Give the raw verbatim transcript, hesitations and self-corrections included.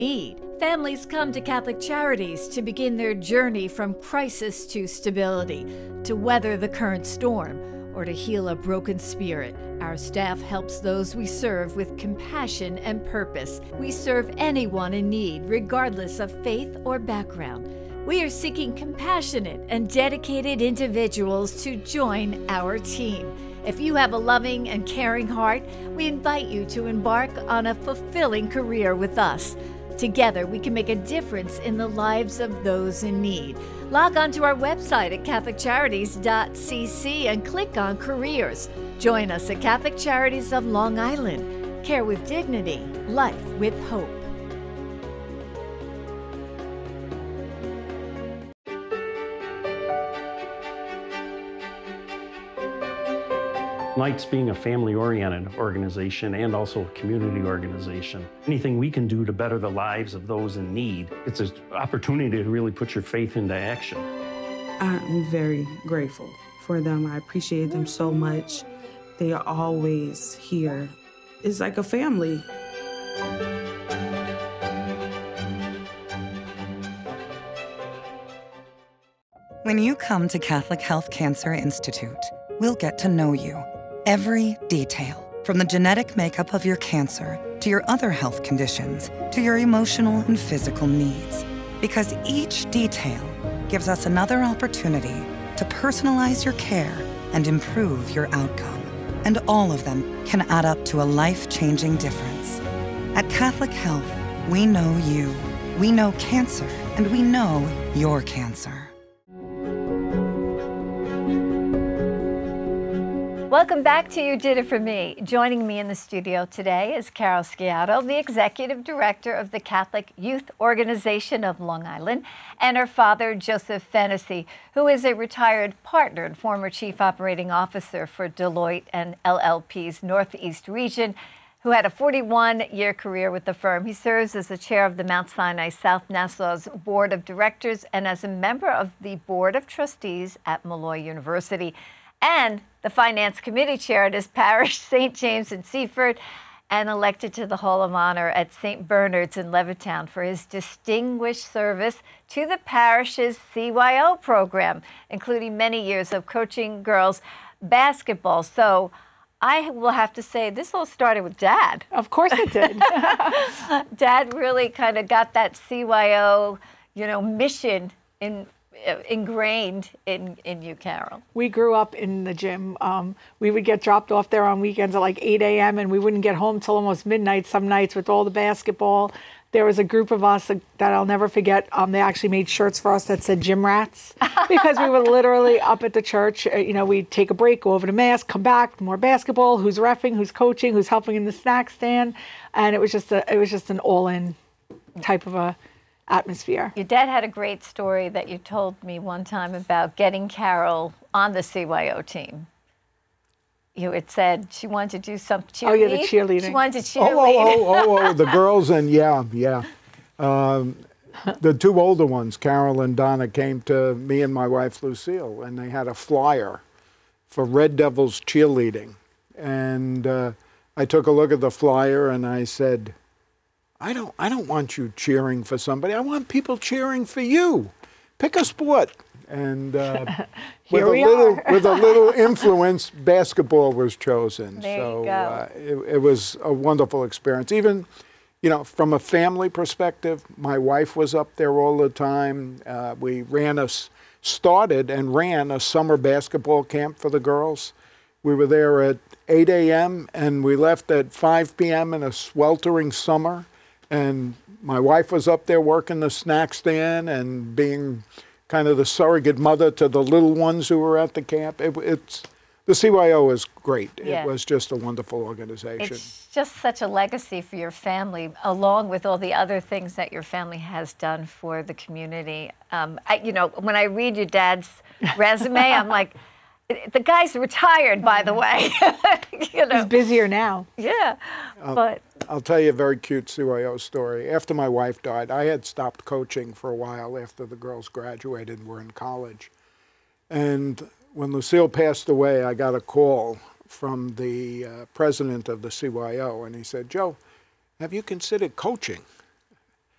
need. Families come to Catholic Charities to begin their journey from crisis to stability, to weather the current storm, or to heal a broken spirit. Our staff helps those we serve with compassion and purpose. We serve anyone in need, regardless of faith or background. We are seeking compassionate and dedicated individuals to join our team. If you have a loving and caring heart, we invite you to embark on a fulfilling career with us. Together, we can make a difference in the lives of those in need. Log on to our website at catholic charities dot c c and click on Careers. Join us at Catholic Charities of Long Island. Care with dignity, life with hope. Lights being a family-oriented organization and also a community organization. Anything we can do to better the lives of those in need, it's an opportunity to really put your faith into action. I'm very grateful for them. I appreciate them so much. They are always here. It's like a family. When you come to Catholic Health Cancer Institute, we'll get to know you. Every detail, from the genetic makeup of your cancer to your other health conditions to your emotional and physical needs. Because each detail gives us another opportunity to personalize your care and improve your outcome. And all of them can add up to a life-changing difference. At Catholic Health, we know you, we know cancer, and we know your cancer. Welcome back to You Did It For Me. Joining me in the studio today is Carol Sciato, the Executive Director of the Catholic Youth Organization of Long Island, and her father, Joseph Fennessy, who is a retired partner and former Chief Operating Officer for Deloitte and L L P's Northeast region, who had a forty-one year career with the firm. He serves as the chair of the Mount Sinai South Nassau's Board of Directors and as a member of the Board of Trustees at Malloy University, and the Finance Committee Chair at his parish, Saint James in Seaford, and elected to the Hall of Honor at Saint Bernard's in Levittown for his distinguished service to the parish's C Y O program, including many years of coaching girls basketball. So I will have to say, this all started with Dad. Of course it did. Dad really kind of got that C Y O, you know, mission in ingrained in, in you, Carol. We grew up in the gym. Um, we would get dropped off there on weekends at like eight A M and we wouldn't get home till almost midnight some nights with all the basketball. There was a group of us that I'll never forget. Um, they actually made shirts for us that said gym rats because we were literally up at the church. You know, we'd take a break, go over to mass, come back, more basketball, who's reffing, who's coaching, who's helping in the snack stand. And it was just a, it was just an all-in type of a atmosphere. Your dad had a great story that you told me one time about getting Carol on the C Y O team. You had said she wanted to do some cheerleading. Oh, yeah, the cheerleading. She wanted to cheerlead. Oh, oh, oh, oh, the girls, and yeah, yeah. Um, the two older ones, Carol and Donna, came to me and my wife, Lucille, and they had a flyer for Red Devils cheerleading. And uh, I took a look at the flyer and I said, I don't, I don't want you cheering for somebody. I want people cheering for you. Pick a sport. And uh, with, a little, with a little influence, basketball was chosen. There so you go. Uh, it, it was a wonderful experience. Even, you know, from a family perspective, my wife was up there all the time. Uh, we ran a, started and ran a summer basketball camp for the girls. We were there at eight A M and we left at five P M in a sweltering summer. And my wife was up there working the snack stand and being kind of the surrogate mother to the little ones who were at the camp. It, it's the C Y O is great. Yeah. It was just a wonderful organization. It's just such a legacy for your family, along with all the other things that your family has done for the community. Um, I, you know, when I read your dad's resume, I'm like, the guy's retired, by the way. You know. He's busier now. Yeah, I'll, but I'll tell you a very cute C Y O story. After my wife died, I had stopped coaching for a while after the girls graduated and were in college. And when Lucille passed away, I got a call from the uh, president of the C Y O, and he said, Joe, have you considered coaching?